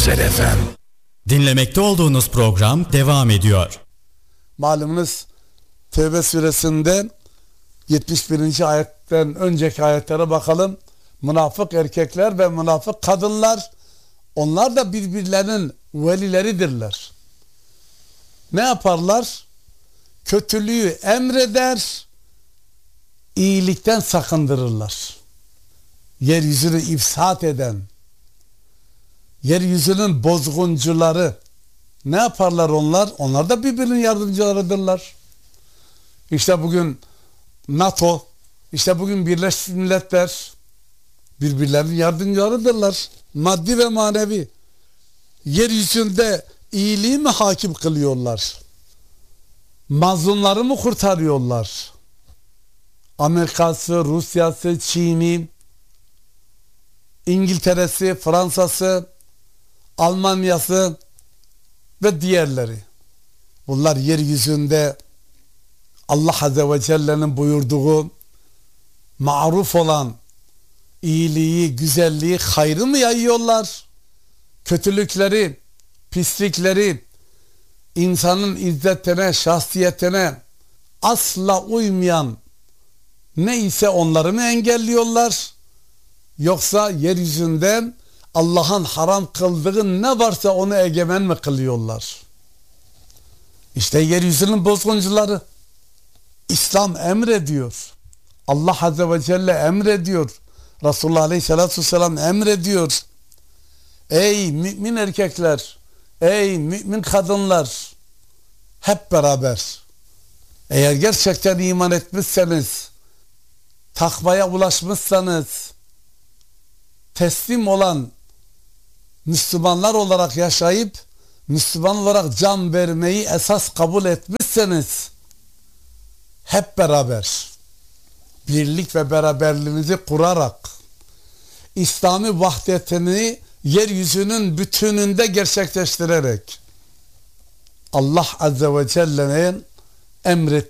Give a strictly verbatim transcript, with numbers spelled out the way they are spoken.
Özel F M. Dinlemekte olduğunuz program devam ediyor. Malumunuz Tevbe suresinde yetmiş birinci ayetten önceki ayetlere bakalım. Münafık erkekler ve münafık kadınlar, onlar da birbirlerinin velileridirler. Ne yaparlar? Kötülüğü emreder, iyilikten sakındırırlar. Yeryüzünü ifsat eden, yeryüzünün bozguncuları, ne yaparlar onlar? Onlar da birbirinin yardımcılarıdırlar. İşte bugün NATO, işte bugün Birleşmiş Milletler birbirlerinin yardımcılarıdırlar. Maddi ve manevi. Yeryüzünde iyiliği mi hakim kılıyorlar? Mazlumları mı kurtarıyorlar? Amerika'sı, Rusya'sı, Çin'i, İngiltere'si, Fransa'sı, Almanya'sı ve diğerleri. Bunlar yeryüzünde Allah Azze ve Celle'nin buyurduğu maruf olan iyiliği, güzelliği, hayrı mı yayıyorlar? Kötülükleri, pislikleri, insanın izzetine, şahsiyetine asla uymayan neyse onları mı engelliyorlar? Yoksa yeryüzünden Allah'ın haram kıldığı ne varsa onu egemen mi kılıyorlar? İşte yeryüzünün bozguncuları. İslam emrediyor. Allah Azze ve Celle emrediyor. Resulullah Aleyhisselatü Vesselam emrediyor. Ey mümin erkekler, ey mümin kadınlar, hep beraber, eğer gerçekten iman etmişseniz, takvaya ulaşmışsanız, teslim olan Müslümanlar olarak yaşayıp Müslüman olarak can vermeyi esas kabul etmişseniz, hep beraber birlik ve beraberliğinizi kurarak İslami vahdetini yeryüzünün bütününde gerçekleştirerek Allah Azze ve Celle'nin emrettiği